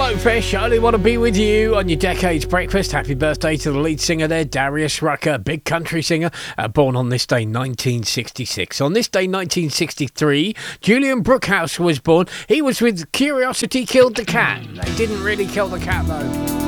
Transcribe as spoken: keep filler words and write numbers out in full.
Blowfish, I only want to be with you on your Decades Breakfast. Happy birthday to the lead singer there, Darius Rucker, big country singer, uh, born on this day nineteen sixty-six. On this day nineteen sixty-three, Julian Brookhouse was born. He was with Curiosity Killed the Cat. They didn't really kill the cat though.